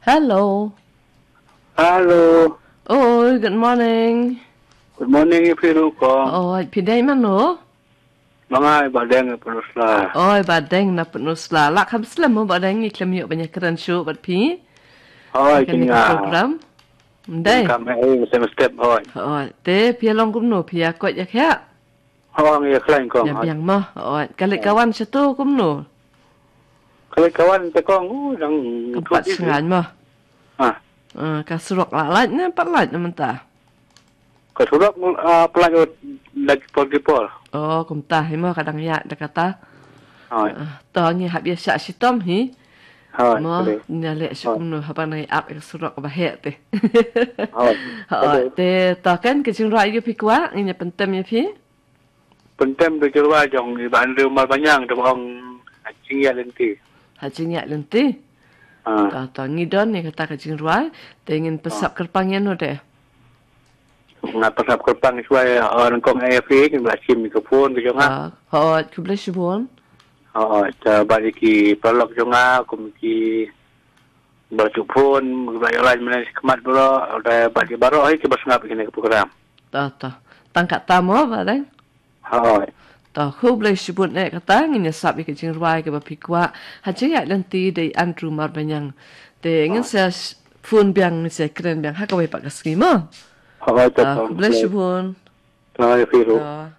Hello. Halo. Oh, good morning. Good morning, Ibu ko. Oh, pidai mano? Mga ibadeng penusla. Oh, badeng na penusla. Lak ham slam mo badeng ni klem yuk banyak keren show bad pi. Hoy, Akan ni program. Ndai. Kami sama step hoy. Oh, te pia long kum no pia kot ya kya. Hoy, ya klain kong. Ya biang mo. Oh, kalik kawan satu kum no. Kalau kawan tekong, yang Keempat sengan mo. Ah, Kasurok lalat na palat na mentah. kesurak pelajut lagi pol. Oh, kum tah mo kadang ya dah kata. Hoy, Tao ni hab biasa si Tom hi. hoy, Mo boleh. nyale syukum no haba nai ap kasurok bahek te. Hoy. Te takan ke jing rai pi kwa ini pentem ya pi. Pentem tu cerwa jong di ban rumah banyak tu orang cing ya lenti. Ha jing ya lenti. Ah, Ta ngidon ni kata ke jing rai te ingin pesap kerpangnya no de. ngapa sap kerpang suai orang kong AFA ni belasim mikrofon tu jong ah. Ha ku ble shibon. Hoy, ta baliki pelok jong ah, kumiki berjupun, berbagai lain mana kemat bro, ada bagi baru hari kita ngap ini ke program. Ta tangkat tamo ba dai. Hoy, Ta ku ble shibon ne kata ingin sap ke jing rai ke ba pi kwa. Ha jing ya lenti de Andrew mar banyang. Te ingin sa phone biang ni se keren biang ha ka wei pak ka skimo. hoy, Ku ble shibon. Terima kasih. Ta